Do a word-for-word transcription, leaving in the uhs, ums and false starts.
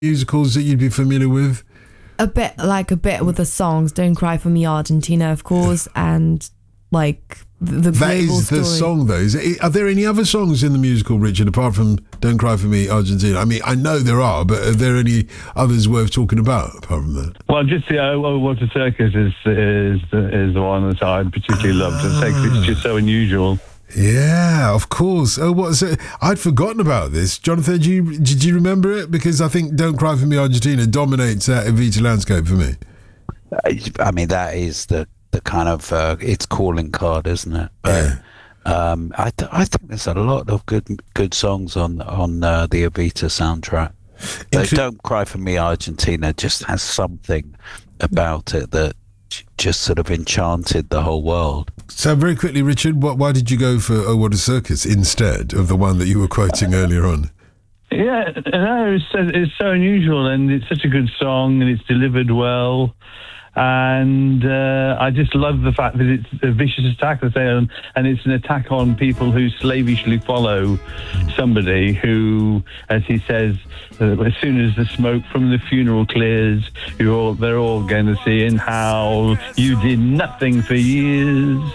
musicals that you'd be familiar with? A bit, like a bit with the songs. Don't Cry for Me, Argentina, of course, and like the, the That global is the story. song, though. Is it, are there any other songs in the musical, Richard, apart from Don't Cry for Me, Argentina? I mean, I know there are, but are there any others worth talking about apart from that? Well, just the Oh, oh What a Circus is is is the one that I particularly loved. And it's just so unusual. Yeah, of course. Oh, what's it? I'd forgotten about this. Jonathan, did you, did you remember it? Because I think Don't Cry for Me, Argentina dominates that Evita landscape for me. I mean, that is the, the kind of, uh, it's calling card, isn't it? But, Yeah. um, I, th- I think there's a lot of good good songs on, on uh, the Evita soundtrack. But Inclu- Don't Cry for Me, Argentina just has something about it that j- just sort of enchanted the whole world. So very quickly, Richard, what, why did you go for Oh, What a Circus instead of the one that you were quoting earlier on? Yeah, no, it's so, it's so unusual, and it's such a good song, and it's delivered well. And uh, I just love the fact that it's a vicious attack, I say, and, and it's an attack on people who slavishly follow somebody who, as he says, uh, as soon as the smoke from the funeral clears, you're all, they're all going to see in how you did nothing for years.